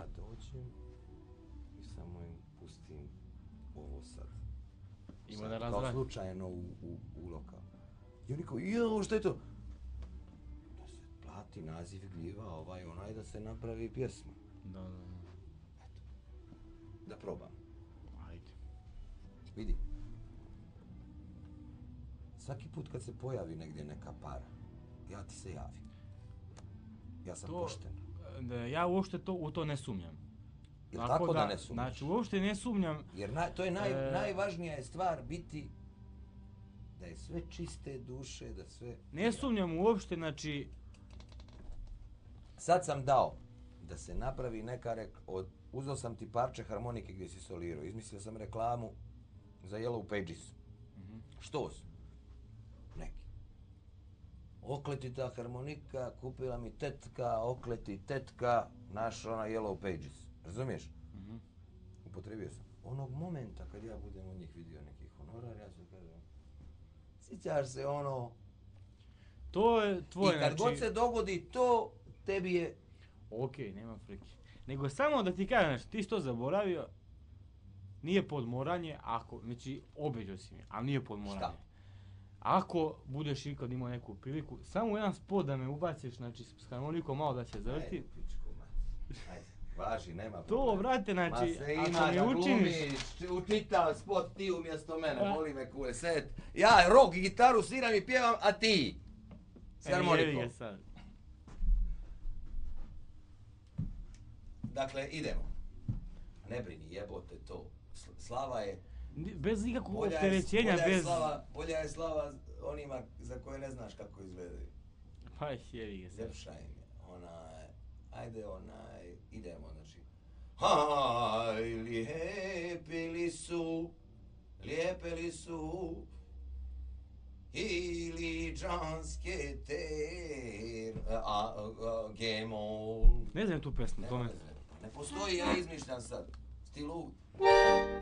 ja dođem i samo im pustim ovo sad. Ima da Kao razradi. slučajno u lokal. I oni kao, jao, šta je to? Da se plati naziv gljiva, onaj, da se napravi pjesma. Da. Eto. Da probam. Ajde. Vidi. Svaki put kad se pojavi negdje neka para, ja ti se javim. Ja sam pošten. Ja uopšte u to ne sumnjam. Jel tako da ne sumnjaš? Znači, uopšte ne sumnjam. Jer to je najvažnija je stvar biti da je sve čiste duše, da sve... Ne sumnjam uopšte, znači... Sad sam dao da se napravi neka uzeo sam ti parče harmonike gdje si solirao, izmislio sam reklamu za Yellow Pages. Što su? Neki. Okletita harmonika, kupila mi tetka, okleti tetka, naš Yellow Pages. Razumiješ? Upotrebio sam. Onog momenta kad ja budem od njih vidio neki honorar, ja ću kažem, sjećaš se To je tvoje, i kad god se dogodi to, tebi je... Okej, nema frike. Nego samo da ti kažem, znači, ti si to zaboravio, nije podmoranje, znači, obećao si mi, ali nije podmoranje. Šta? Ako budeš ikad imao neku priliku, samo jedan spot da me ubaciš, znači, s harmonikom malo da se zavrti. Ajde, pičku, ajde, važi, nema To, problema. vrate, znači, Ma se ako ima mi da učiniš... glumiš, učitav spot ti umjesto mene, boli me kule, set. Ja rock i gitaru sviram i pjevam, a ti? S harmonikom. Dakle, idemo. Ne brini, jebote to. Slava je... Bez nikakvog opterećenja, bez... Bolja je slava onima za koje ne znaš kako izgledaju. Pa jevi ga sad. Ljepša im je. Idemo, znači. Lijepe li su, iliđanske gemol. Ne znam tu pesmu, to ne... Ne postoji, ja izmišljam sad. Stilu